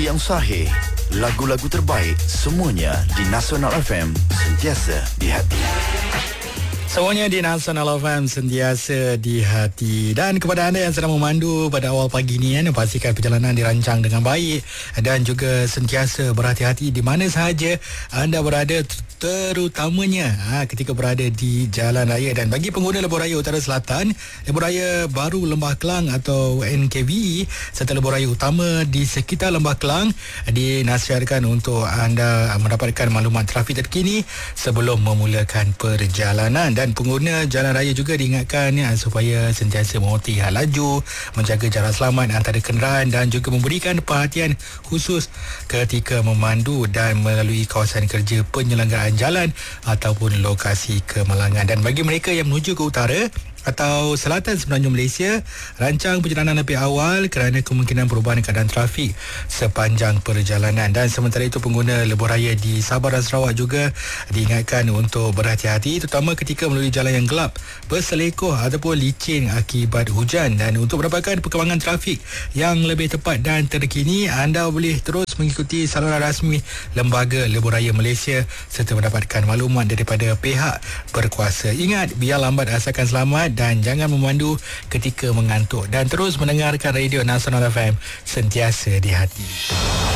yang sahih. Lagu-lagu terbaik semuanya di Nasional FM, sentiasa di hati. Semuanya di Nasional FM, sentiasa di hati. Dan kepada anda yang sedang memandu pada awal pagi ni, pastikan perjalanan dirancang dengan baik dan juga sentiasa berhati-hati di mana sahaja anda berada, terutamanya ketika berada di jalan raya. Dan bagi pengguna lebuh raya Utara Selatan, lebuh raya baru Lembah Kelang atau NKVE serta lebuh raya utama di sekitar Lembah Kelang dinasihatkan untuk anda mendapatkan maklumat trafik terkini sebelum memulakan perjalanan. Dan pengguna jalan raya juga diingatkan supaya sentiasa mematuhi had laju, menjaga jarak selamat antara kenderaan dan juga memberikan perhatian khusus ketika memandu dan melalui kawasan kerja penyelenggaraan jalan ataupun lokasi kemalangan. Dan bagi mereka yang menuju ke utara atau selatan semenanjung Malaysia, rancang perjalanan lebih awal kerana kemungkinan perubahan keadaan trafik sepanjang perjalanan. Dan sementara itu, pengguna lebuh raya di Sabah dan Sarawak juga diingatkan untuk berhati-hati terutama ketika melalui jalan yang gelap, berselekoh ataupun licin akibat hujan. Dan untuk mendapatkan perkembangan trafik yang lebih tepat dan terkini, anda boleh terus mengikuti saluran rasmi Lembaga Lebuh Raya Malaysia serta mendapatkan maklumat daripada pihak berkuasa. Ingat, biar lambat asalkan selamat dan jangan memandu ketika mengantuk. Dan terus mendengarkan Radio Nasional FM, sentiasa di hati.